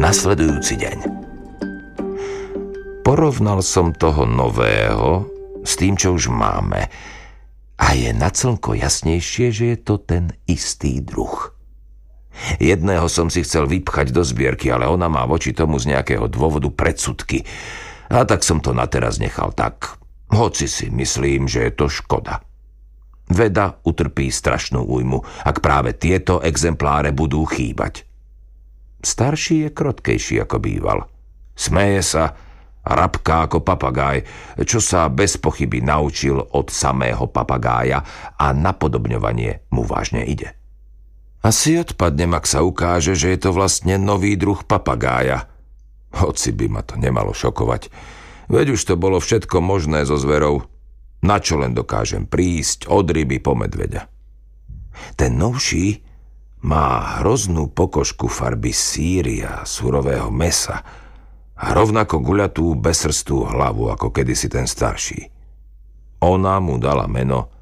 nasledujúci deň. Porovnal som toho nového s tým, čo už máme, a je na slnko jasnejšie, že je to ten istý druh. Jedného som si chcel vypchať do zbierky, ale ona má voči tomu z nejakého dôvodu predsudky. A tak som to na teraz nechal tak, hoci si myslím, že je to škoda. Veda utrpí strašnú újmu, ak práve tieto exempláre budú chýbať. Starší je krotkejší ako býval. Smeje sa a rabká ako papagáj, čo sa bez pochyby naučil od samého papagája a napodobňovanie mu vážne ide. Asi odpadnem, ak sa ukáže, že je to vlastne nový druh papagája. Hoci by ma to nemalo šokovať. Veď už to bolo všetko možné so zverou. Na čo len dokážem prísť od ryby po medveďa. Ten novší má hroznú pokožku farby síry a surového mesa a rovnako guľatú bezsrstú hlavu ako kedysi ten starší. Ona mu dala meno